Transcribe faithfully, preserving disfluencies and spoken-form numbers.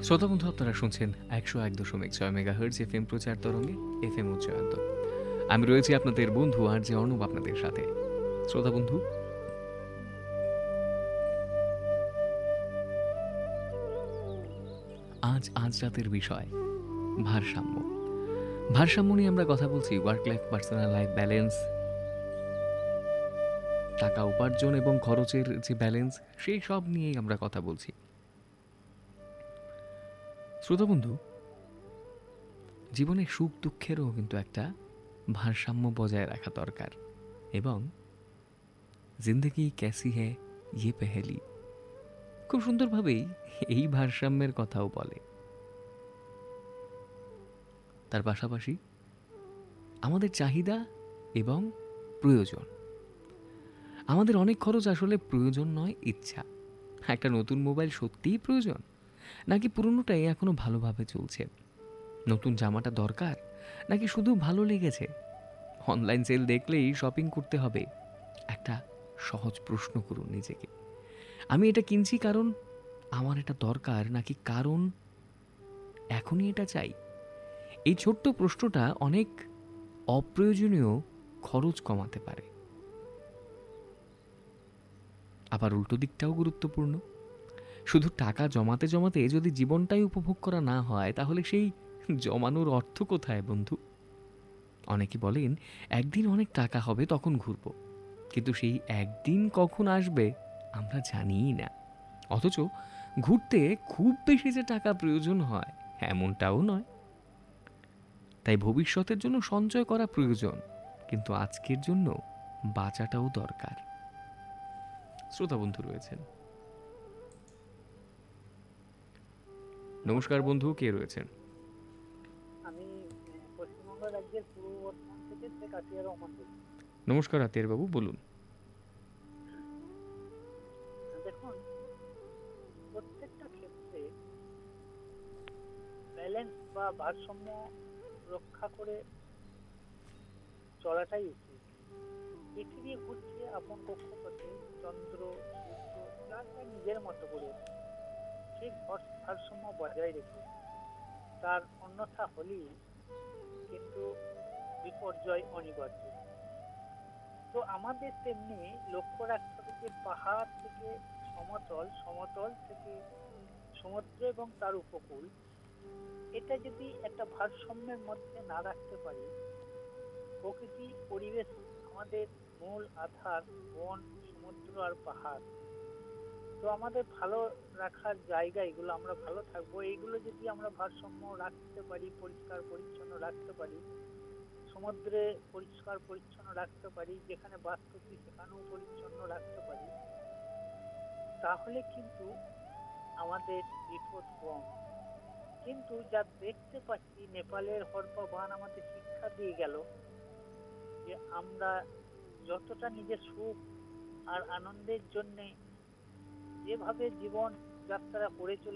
শ্রোতা বন্ধু, আপনারা শুনছেন একশো এক দশমিক ছয় মেগাহার্জ এফ এম প্রচার তরঙ্গে এফ এম উচ্চায়ন্ত। আমি রয়েছি আপনাদের বন্ধু আর যে অর্ণব আপনাদের সাথে। শ্রোতা বন্ধু, আজ আজ রাতের বিষয় ভারসাম্য। ভারসাম্য নিয়ে আমরা কথা বলছি। Work life, personal life balance, টাকা উপার্জন এবং খরচের যে ব্যালেন্স, সেই সব নিয়েই আমরা কথা বলছি। শ্রোতা বন্ধু, জীবনে সুখ দুঃখেরও কিন্তু একটা ভারসাম্য বজায় রাখা দরকার। এবং জিন্দগি ক্যাসি হ্যায় ইয়ে পেহেলি খুব সুন্দরভাবেই এই ভারসাম্যের কথাও বলে। তার পাশাপাশি আমাদের চাহিদা এবং প্রয়োজন, আমাদের অনেক খরচ আসলে প্রয়োজন নয়, ইচ্ছা। একটা নতুন মোবাইল সত্যিই প্রয়োজন, নাকি পুরনোটাই এখনো ভালোভাবে চলছে? নতুন জামাটা দরকার, নাকি শুধু ভালো লেগেছে? অনলাইন সেল দেখলেই শপিং করতে হবে? একটা সহজ প্রশ্ন করুন নিজেকে। আমি এটা কিনছি কারণ আমার এটা দরকার, নাকি কারণ এখনই এটা চাই? এই ছোট্ট প্রশ্নটা অনেক অপ্রয়োজনীয় খরচ কমাতে পারে। আবার উল্টো দিকটাও গুরুত্বপূর্ণ। শুধু টাকা জমাতে জমাতে যদি জীবনটাই উপভোগ করা না হয়, তাহলে সেই জমানোর অর্থ কোথায় বন্ধু? অনেকে বলেন একদিন অনেক টাকা হবে, তখন ঘুরব। কিন্তু সেই একদিন কখন আসবে আমরা জানিই না। অথচ ঘুরতে খুব বেশি যে টাকা প্রয়োজন হয় এমনটাও নয়। তাই ভবিষ্যতের জন্য সঞ্চয় করা প্রয়োজন, কিন্তু আজকের জন্য বাঁচাটাও দরকার। শ্রোতা বন্ধু রয়েছেন। নমস্কার নমস্কার। বন্ধু, কে রয়েছেন? আমি আহ, পশ্চিমবঙ্গ রাজ্যের পূর্ব বর্ধমান থেকে শেখ আতিয়ার রহমান বলছি। নমস্কার আতিয়ার বাবু, বলুন। আহ, দেখুন, প্রত্যেকটা ক্ষেত্রে ব্যালেন্স বা ভারসাম্য রক্ষা করে চলাটাই উচিত। পৃথিবী ঘুরছে আপন কক্ষপথে, চন্দ্র সূর্য যার যার নিজের মতো করে ঠিক ভার- ভারসাম্য বজায় রেখে, তার অন্যথা হলেই কিন্তু বিপর্যয় অনিবার্য। তো আমাদের তেমনি লক্ষ্য রাখতে হবে যে পাহাড় থেকে সমতল, সমতল থেকে সমুদ্র এবং তার উপকূল, এটা যদি একটা ভারসাম্যের মধ্যে না রাখতে পারি, প্রকৃতি পরিবেশ আমাদের মূল আধার, বন, সমুদ্র আর পাহাড়। তো আমাদের ভালো রাখার জায়গা, এগুলো আমরা ভালো থাকবো, এইগুলো যদি আমরা ভারসাম্য রাখতে পারি, পরিষ্কার পরিচ্ছন্ন রাখতে পারি, সমুদ্রে পরিষ্কার পরিচ্ছন্ন রাখতে পারি, যেখানে বাস করছি সেখানেও পরিচ্ছন্ন রাখতে পারি, তাহলে কিন্তু আমাদের বিপদ কম। কিন্তু যা দেখতে পাচ্ছি, নেপালের হরপা বাঁধ আমাদের শিক্ষা দিয়ে গেল যে আমরা যতটা নিজের সুখ আর আনন্দের জন্য যেভাবে জীবন যাত্রা করে চলে